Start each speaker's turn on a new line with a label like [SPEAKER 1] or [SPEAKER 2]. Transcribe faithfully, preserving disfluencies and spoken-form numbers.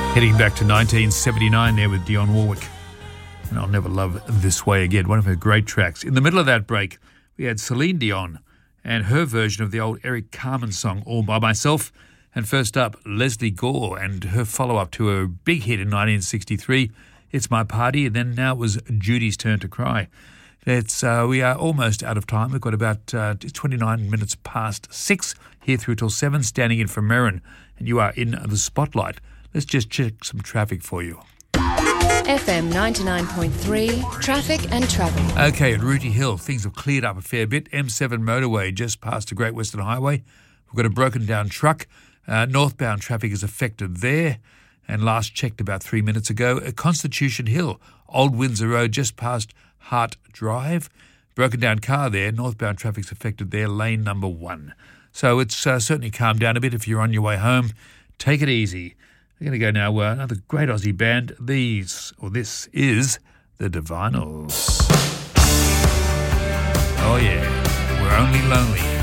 [SPEAKER 1] Heading back to nineteen seventy-nine there with Dionne Warwick. And I'll Never Love This Way Again, one of her great tracks. In the middle of that break, we had Celine Dion and her version of the old Eric Carmen song, All By Myself. And first up, Leslie Gore and her follow-up to her big hit in nineteen sixty-three, It's My Party. And then now it was Judy's turn to cry. It's, uh, we are almost out of time. We've got about uh, twenty-nine minutes past six here through till seven, standing in for Merrin. And you are in the spotlight. Let's just check some traffic for you.
[SPEAKER 2] F M ninety-nine point three, traffic and travel.
[SPEAKER 1] Okay, at Rooty Hill, things have cleared up a fair bit. M seven motorway just past the Great Western Highway. We've got a broken down truck. Uh, northbound traffic is affected there. And last checked about three minutes ago, at Constitution Hill, Old Windsor Road just past Hart Drive. Broken down car there. Northbound traffic's affected there, lane number one. So it's uh, certainly calmed down a bit if you're on your way home. Take it easy. We're going to go now, uh, another great Aussie band. These, or this is the Divinyls. Oh yeah, We're Only Lonely.